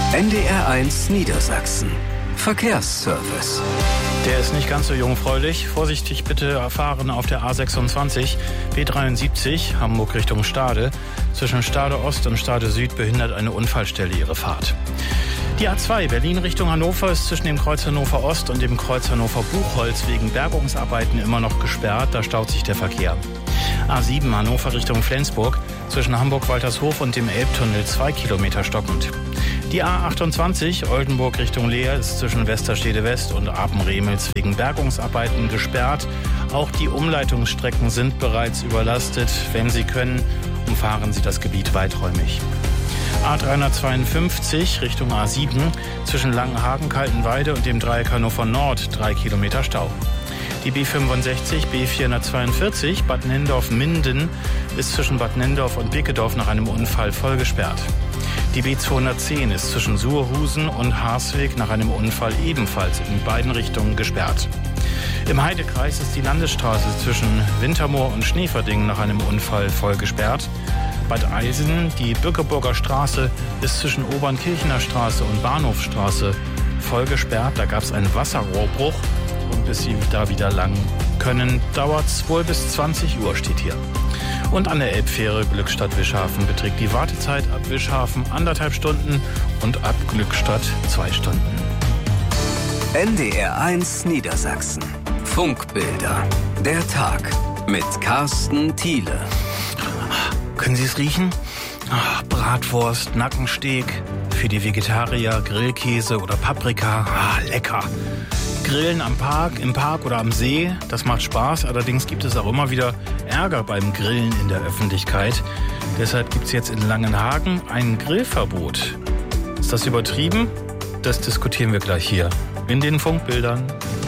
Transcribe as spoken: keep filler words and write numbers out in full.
N D R eins Niedersachsen. Verkehrsservice. Der ist nicht ganz so jungfräulich. Vorsichtig bitte fahren auf der A sechsundzwanzig, B dreiundsiebzig, Hamburg Richtung Stade. Zwischen Stade Ost und Stade Süd behindert eine Unfallstelle ihre Fahrt. Die A zwei Berlin Richtung Hannover ist zwischen dem Kreuz Hannover Ost und dem Kreuz Hannover Buchholz wegen Bergungsarbeiten immer noch gesperrt. Da staut sich der Verkehr. A sieben Hannover Richtung Flensburg, zwischen Hamburg-Waltershof und dem Elbtunnel zwei Kilometer stockend. Die A achtundzwanzig Oldenburg Richtung Leer ist zwischen Westerstede West und Apen-Remels wegen Bergungsarbeiten gesperrt. Auch die Umleitungsstrecken sind bereits überlastet. Wenn Sie können, umfahren Sie das Gebiet weiträumig. A dreihundertzweiundfünfzig Richtung A sieben, zwischen Langenhagen, Kaltenweide und dem Dreieck Hannover Nord drei Kilometer Stau. Die B fünfundsechzig, B vierhundertzweiundvierzig, Bad Nendorf-Minden ist zwischen Bad Nendorf und Bickedorf nach einem Unfall voll gesperrt. Die B zweihundertzehn ist zwischen Suhrhusen und Harsweg nach einem Unfall ebenfalls in beiden Richtungen gesperrt. Im Heidekreis ist die Landesstraße zwischen Wintermoor und Schneeverdingen nach einem Unfall voll gesperrt. Bad Eisen, die Bückeburger Straße, ist zwischen Obernkirchener Straße und Bahnhofstraße voll gesperrt. Da gab es einen Wasserrohrbruch. Und bis Sie da wieder lang können, dauert es wohl bis zwanzig Uhr, steht hier. Und an der Elbfähre Glückstadt-Wischhafen beträgt die Wartezeit ab Wischhafen anderthalb Stunden und ab Glückstadt zwei Stunden. N D R eins Niedersachsen. Funkbilder. Der Tag mit Carsten Thiele. Können Sie es riechen? Ach, Bratwurst, Nackensteak, für die Vegetarier Grillkäse oder Paprika. Ah, lecker. Grillen am Park, im Park oder am See, das macht Spaß. Allerdings gibt es auch immer wieder Ärger beim Grillen in der Öffentlichkeit. Deshalb gibt es jetzt in Langenhagen ein Grillverbot. Ist das übertrieben? Das diskutieren wir gleich hier in den Funkbildern.